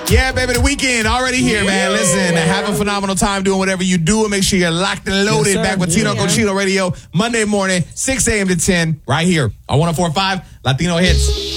Yeah, baby, the weekend already here, man. Listen, have a phenomenal time doing whatever you do, and make sure you're locked and loaded. Yes, back with Tino Cochino Radio, Monday morning, 6 a.m. to 10, right here on 104.5 Latino Hits.